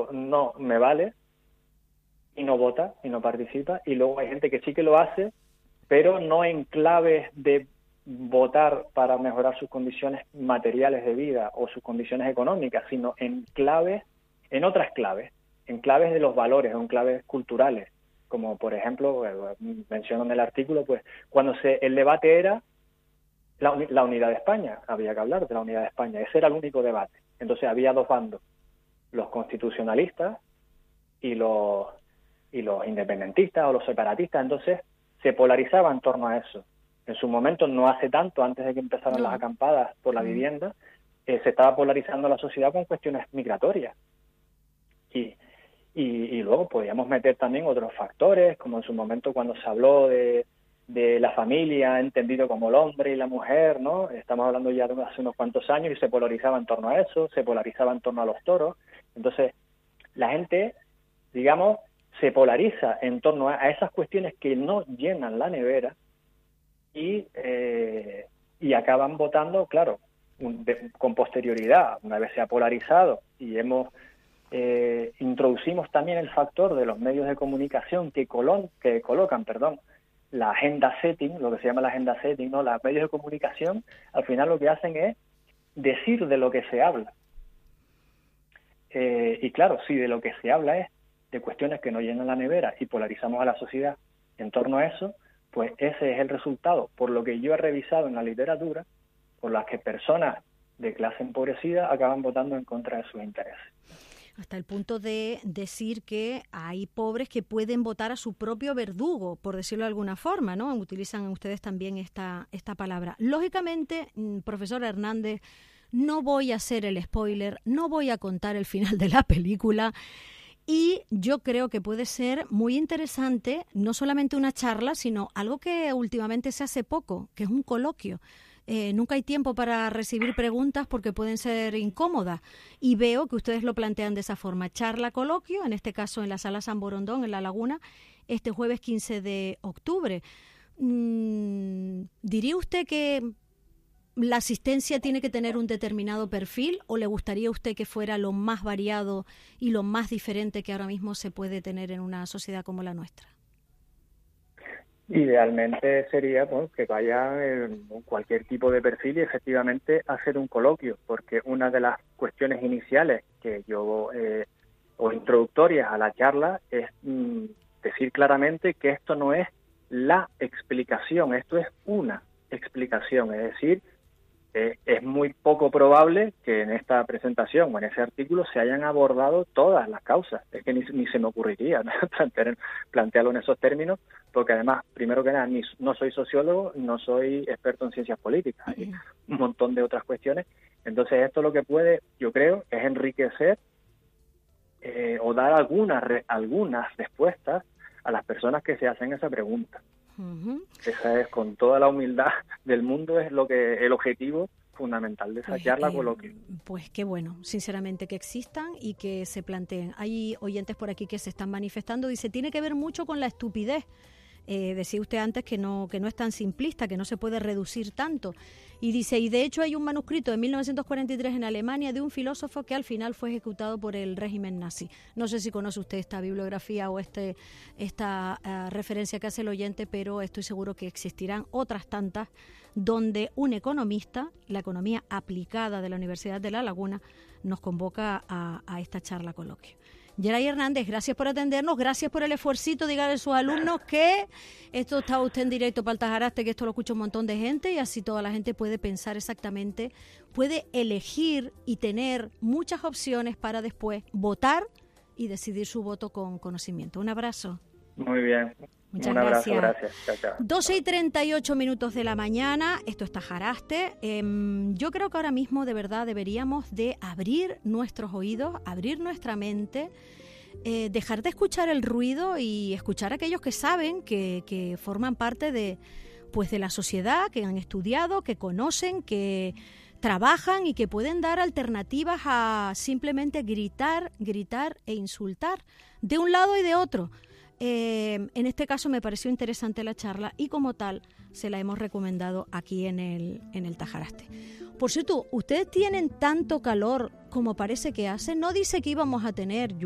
esto no me vale, y no vota y no participa, y luego hay gente que sí que lo hace, pero no en claves de votar para mejorar sus condiciones materiales de vida o sus condiciones económicas, sino en otras claves, en claves de los valores o en claves culturales, como por ejemplo, menciono en el artículo, pues cuando el debate era la unidad de España, había que hablar de la unidad de España, ese era el único debate. Entonces había dos bandos, los constitucionalistas y los independentistas o los separatistas, entonces se polarizaba en torno a eso. En su momento, no hace tanto, antes de que empezaran las acampadas por la vivienda, se estaba polarizando la sociedad con cuestiones migratorias. Y luego podíamos meter también otros factores, como en su momento cuando se habló de la familia, entendido como el hombre y la mujer, ¿no? Estamos hablando ya de hace unos cuantos años y se polarizaba en torno a eso, se polarizaba en torno a los toros. Entonces, la gente, digamos, se polariza en torno a esas cuestiones que no llenan la nevera y acaban votando, claro, con posterioridad, una vez se ha polarizado y introducimos también el factor de los medios de comunicación que colocan la agenda setting, lo que se llama la agenda setting, ¿no? Los medios de comunicación al final lo que hacen es decir de lo que se habla. Y claro, si de lo que se habla es de cuestiones que no llenan la nevera y polarizamos a la sociedad en torno a eso, pues ese es el resultado, por lo que yo he revisado en la literatura, por las que personas de clase empobrecida acaban votando en contra de sus intereses. Hasta el punto de decir que hay pobres que pueden votar a su propio verdugo, por decirlo de alguna forma, ¿no? Utilizan ustedes también esta palabra. Lógicamente, profesor Hernández, no voy a hacer el spoiler, no voy a contar el final de la película, y yo creo que puede ser muy interesante, no solamente una charla, sino algo que últimamente se hace poco, que es un coloquio. Nunca hay tiempo para recibir preguntas porque pueden ser incómodas, y veo que ustedes lo plantean de esa forma, charla coloquio, en este caso en la Sala San Borondón, en La Laguna, este jueves 15 de octubre. ¿Diría usted que la asistencia tiene que tener un determinado perfil o le gustaría a usted que fuera lo más variado y lo más diferente que ahora mismo se puede tener en una sociedad como la nuestra? Idealmente sería que vaya cualquier tipo de perfil y efectivamente hacer un coloquio, porque una de las cuestiones iniciales que yo o introductorias a la charla es decir claramente que esto no es la explicación, esto es una explicación, es decir, es muy poco probable que en esta presentación o en ese artículo se hayan abordado todas las causas. Es que ni se me ocurriría, ¿no? plantearlo en esos términos, porque además, primero que nada, no soy sociólogo, no soy experto en ciencias políticas, hay un montón de otras cuestiones. Entonces esto lo que puede, yo creo, es enriquecer o dar algunas respuestas a las personas que se hacen esa pregunta. Esa es, con toda la humildad del mundo, es el objetivo fundamental de esa charla coloquio. Pues qué bueno, sinceramente, que existan y que se planteen. Hay oyentes por aquí que se están manifestando, dice, tiene que ver mucho con la estupidez. Decía usted antes que no es tan simplista, que no se puede reducir tanto. Y dice, y de hecho hay un manuscrito de 1943 en Alemania de un filósofo que al final fue ejecutado por el régimen nazi. No sé si conoce usted esta bibliografía o esta referencia que hace el oyente, pero estoy seguro que existirán otras tantas donde un economista, la economía aplicada de la Universidad de La Laguna, nos convoca a esta charla coloquio. Geray Hernández, gracias por atendernos, gracias por el esfuercito, dígale a sus alumnos que esto está usted en directo para el Tajaraste, que esto lo escucha un montón de gente y así toda la gente puede pensar exactamente, puede elegir y tener muchas opciones para después votar y decidir su voto con conocimiento. Un abrazo. Muy bien. Muchas Un abrazo, gracias. Chao, chao. 12:38 de la mañana, esto es Tajaraste. Yo creo que ahora mismo de verdad deberíamos de abrir nuestros oídos, abrir nuestra mente, dejar de escuchar el ruido y escuchar a aquellos que saben, que forman parte de la sociedad, que han estudiado, que conocen, que trabajan y que pueden dar alternativas a simplemente gritar e insultar de un lado y de otro. En este caso me pareció interesante la charla y como tal se la hemos recomendado aquí en el Tajaraste. Por cierto, ¿ustedes tienen tanto calor como parece que hace? No dice que íbamos a tener